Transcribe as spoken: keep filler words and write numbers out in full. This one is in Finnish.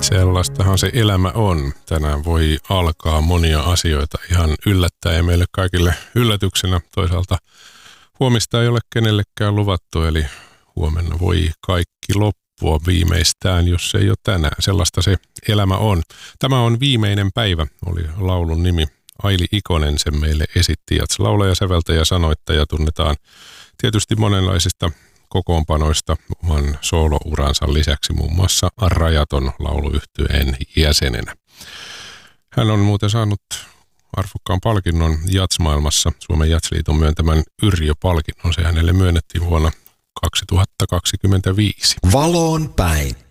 Sellaistahan se elämä on. Tänään voi alkaa monia asioita ihan yllättäen ja meille kaikille yllätyksenä. Toisaalta huomista ei ole kenellekään luvattu, eli huomenna voi kaikki loppua viimeistään, jos se ei ole tänään. Sellaista se elämä on. Tämä on Viimeinen päivä, oli laulun nimi. Aili Ikonen sen meille esitti. Jats laulaja, säveltäjä, sanoittaja tunnetaan tietysti monenlaisista kokoonpanoista oman soolouransa lisäksi muun muassa Rajaton lauluyhtyeen jäsenenä. Hän on muuten saanut arvokkaan palkinnon jatsmaailmassa, Suomen Jatsliiton myöntämän Yrjö-palkinnon. Se hänelle myönnettiin vuonna kaksituhattakaksikymmentäviisi. Valoon päin.